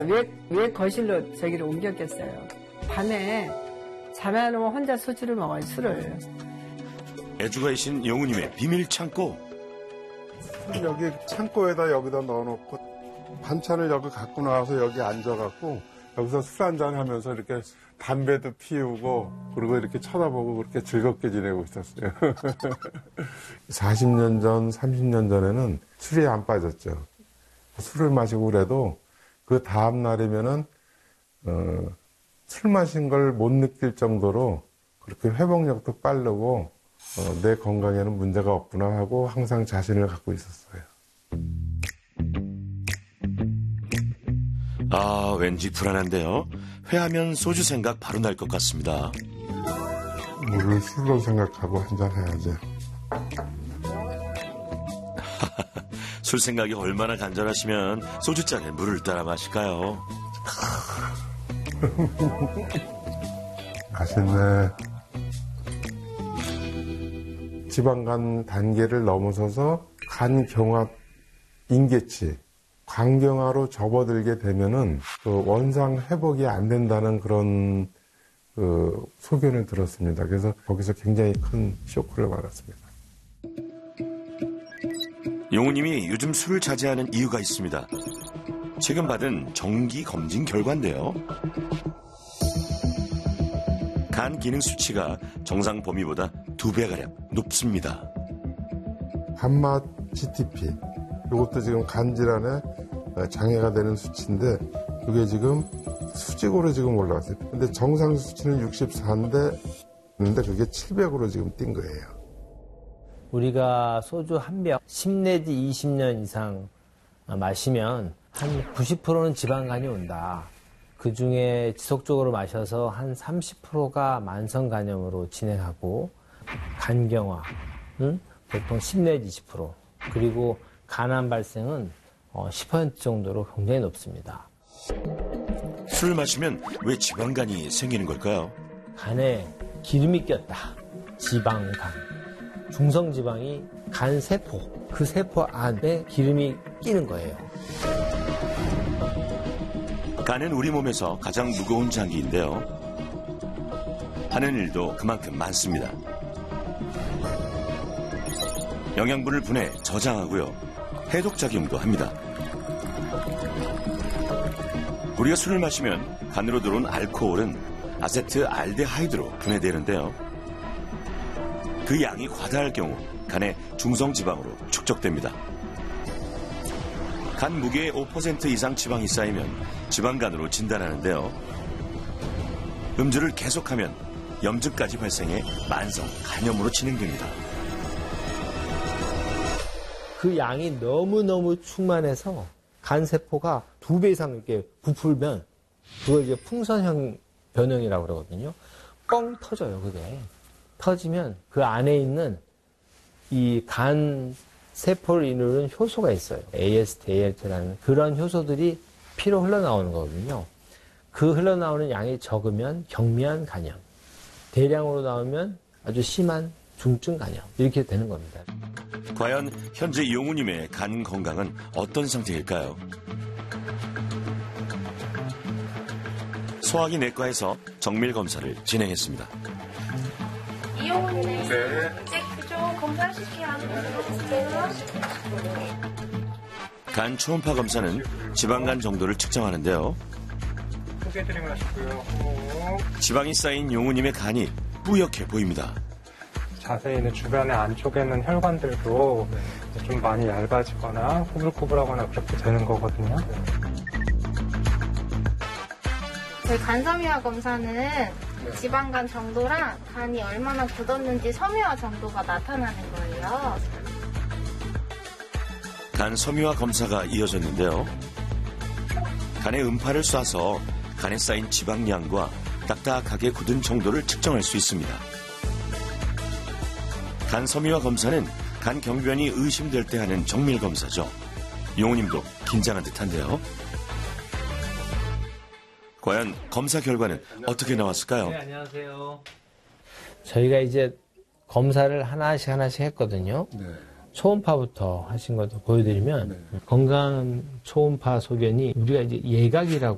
왜 거실로 저기를 옮겼겠어요. 밤에 잠이 안 오면 혼자 소주를 먹어요, 술을. 애주가이신 영우님의 비밀 창고. 여기 창고에다 여기다 넣어놓고 반찬을 여기 갖고 나와서 여기 앉아갖고 여기서 술 한잔 하면서 이렇게 담배도 피우고 그리고 이렇게 쳐다보고 그렇게 즐겁게 지내고 있었어요. 40년 전, 30년 전에는 술이 안 빠졌죠. 술을 마시고 그래도 그 다음 날이면은 술 마신 걸 못 느낄 정도로 그렇게 회복력도 빠르고 내 건강에는 문제가 없구나 하고 항상 자신을 갖고 있었어요. 아, 왠지 불안한데요. 회하면 소주 생각 바로 날 것 같습니다. 물을 술로 생각하고 한잔 해야지. 술 생각이 얼마나 간절하시면 소주잔에 물을 따라 마실까요? 맛있네. 지방간 단계를 넘어서서 간경화 인계치, 간경화로 접어들게 되면은 그 원상 회복이 안 된다는 그런 소견을 들었습니다. 그래서 거기서 굉장히 큰 쇼크를 받았습니다. 용우님이 요즘 술을 자제하는 이유가 있습니다. 최근 받은 정기 검진 결과인데요. 간 기능 수치가 정상 범위보다 2배가량 높습니다. 한맛 GTP, 이것도 지금 간 질환에 장애가 되는 수치인데 이게 지금 수직으로 지금 올라갔어요. 근데 정상 수치는 64인데 그게 700으로 지금 뛴 거예요. 우리가 소주 한 병 10 내지 20년 이상 마시면 한 90%는 지방간이 온다. 그중에 지속적으로 마셔서 한 30%가 만성간염으로 진행하고 간경화는 보통 10 내지 20%, 그리고 간암 발생은 10% 정도로 굉장히 높습니다. 술을 마시면 왜 지방간이 생기는 걸까요? 간에 기름이 꼈다. 지방간. 중성지방이 간 세포, 그 세포 안에 기름이 끼는 거예요. 간은 우리 몸에서 가장 무거운 장기인데요. 하는 일도 그만큼 많습니다. 영양분을 분해 저장하고요. 해독작용도 합니다. 우리가 술을 마시면 간으로 들어온 알코올은 아세트알데하이드로 분해되는데요. 그 양이 과다할 경우 간에 중성지방으로 축적됩니다. 간 무게의 5% 이상 지방이 쌓이면 지방간으로 진단하는데요. 음주를 계속하면 염증까지 발생해 만성 간염으로 진행됩니다. 그 양이 너무너무 충만해서 간세포가 2배 이상 이렇게 부풀면 그걸 이제 풍선형 변형이라고 그러거든요. 뻥 터져요, 그게. 터지면 그 안에 있는 이 간 세포를 이루는 효소가 있어요. AST, ALT라는 그런 효소들이 피로 흘러나오는 거거든요. 그 흘러나오는 양이 적으면 경미한 간염, 대량으로 나오면 아주 심한 중증 간염, 이렇게 되는 겁니다. 과연 현재 용우님의 간 건강은 어떤 상태일까요? 소화기 내과에서 정밀 검사를 진행했습니다. 이용우님, 네. 체크 좀 검사시키게 하는 거 들어주세요. 간 초음파 검사는 지방간 정도를 측정하는데요. 소개해드리면 하시고요. 지방이 쌓인 용우님의 간이 뿌옇게 보입니다. 자세히는 주변의 안쪽에 있는 혈관들도 좀 많이 얇아지거나 꾸불꾸불하거나 그렇게 되는 거거든요. 저희 간섬유화 검사는 지방간 정도랑 간이 얼마나 굳었는지 섬유화 정도가 나타나는 거예요. 간 섬유화 검사가 이어졌는데요. 간에 음파를 쏴서 간에 쌓인 지방량과 딱딱하게 굳은 정도를 측정할 수 있습니다. 간 섬유화 검사는 간 경변이 의심될 때 하는 정밀 검사죠. 용우님도 긴장한 듯한데요. 과연 검사 결과는 어떻게 나왔을까요? 네, 안녕하세요. 저희가 이제 검사를 하나씩 했거든요. 네. 초음파부터 하신 것도 보여드리면 건강 초음파 소견이 우리가 이제 예각이라고